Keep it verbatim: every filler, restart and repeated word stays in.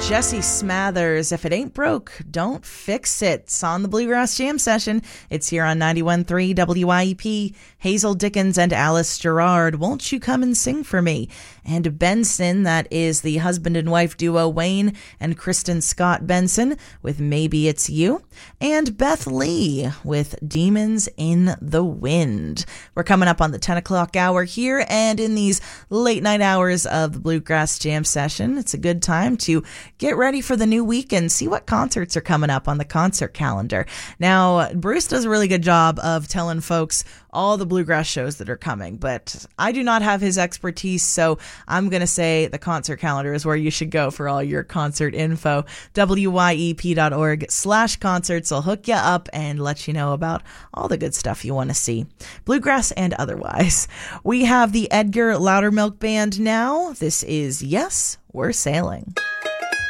Jesse Smathers, If It Ain't Broke, Don't Fix It. It's on the Bluegrass Jam Session. It's here on ninety-one point three W I E P. Hazel Dickens and Alice Gerard, Won't You Come and Sing For Me? And Benson, that is the husband and wife duo Wayne and Kristen Scott Benson with Maybe It's You. And Beth Lee with Demons in the Wind. We're coming up on the ten o'clock hour here, and in these late night hours of the Bluegrass Jam Session, it's a good time to get ready for the new week and see what concerts are coming up on the concert calendar. Now, Bruce does a really good job of telling folks all the bluegrass shows that are coming, but I do not have his expertise, so I'm going to say the concert calendar is where you should go for all your concert info. W Y E P dot org slash concerts will hook you up and let you know about all the good stuff you want to see, bluegrass and otherwise. We have the Edgar Loudermilk Band now. This is Yes, We're Sailing.